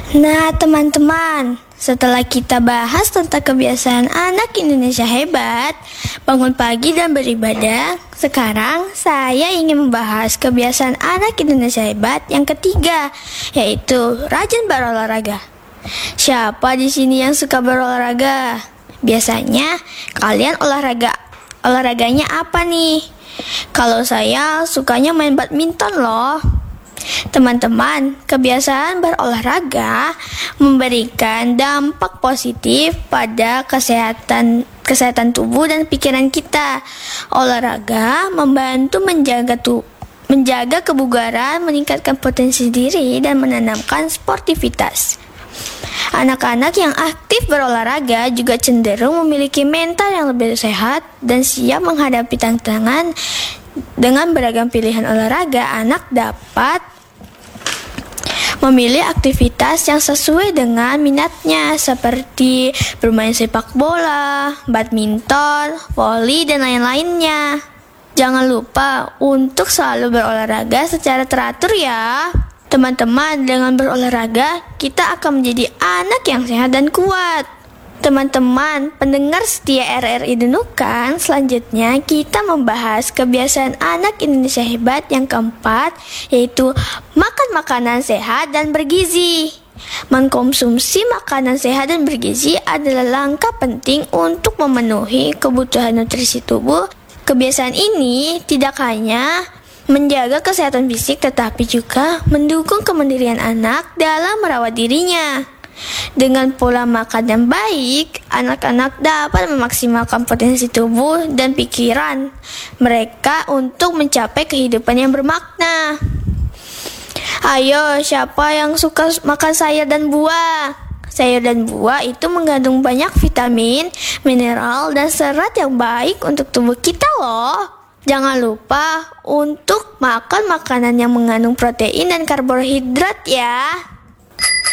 Nah, teman-teman, setelah kita bahas tentang kebiasaan anak Indonesia hebat, bangun pagi dan beribadah, sekarang saya ingin membahas kebiasaan anak Indonesia hebat yang ketiga, yaitu rajin berolahraga. Siapa di sini yang suka berolahraga? Biasanya kalian olahraganya apa nih? Kalau saya sukanya main badminton loh. Teman-teman, kebiasaan berolahraga memberikan dampak positif pada kesehatan tubuh dan pikiran kita. Olahraga membantu menjaga kebugaran, meningkatkan potensi diri, dan menanamkan sportivitas. Anak-anak yang aktif berolahraga juga cenderung memiliki mental yang lebih sehat dan siap menghadapi tantangan. Dengan beragam pilihan olahraga, anak dapat memilih aktivitas yang sesuai dengan minatnya seperti bermain sepak bola, badminton, voli, dan lain-lainnya. Jangan lupa untuk selalu berolahraga secara teratur ya. Teman-teman, dengan berolahraga, kita akan menjadi anak yang sehat dan kuat. Teman-teman, pendengar setia RRI Nunukan, selanjutnya kita membahas kebiasaan anak Indonesia hebat yang keempat, yaitu makan makanan sehat dan bergizi. Mengkonsumsi makanan sehat dan bergizi adalah langkah penting untuk memenuhi kebutuhan nutrisi tubuh. Kebiasaan ini tidak hanya menjaga kesehatan fisik, tetapi juga mendukung kemandirian anak dalam merawat dirinya. Dengan pola makan yang baik, anak-anak dapat memaksimalkan potensi tubuh dan pikiran mereka untuk mencapai kehidupan yang bermakna. Ayo, siapa yang suka makan sayur dan buah? Sayur dan buah itu mengandung banyak vitamin, mineral, dan serat yang baik untuk tubuh kita loh. Jangan lupa untuk makan makanan yang mengandung protein dan karbohidrat ya.